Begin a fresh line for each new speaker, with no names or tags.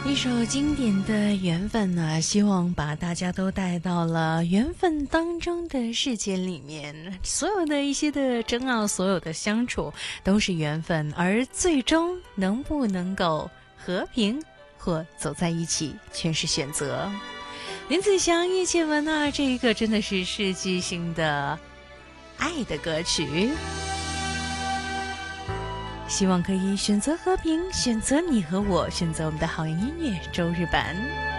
一首经典的缘分呢，希望把大家都带到了缘分当中的世界里面。所有的一些的争拗，所有的相处都是缘分，而最终能不能够和平或走在一起，全是选择。林子祥、叶倩文啊，这一个真的是世纪性的爱的歌曲。希望可以选择和平，选择你和我，选择我们的好音乐周日版。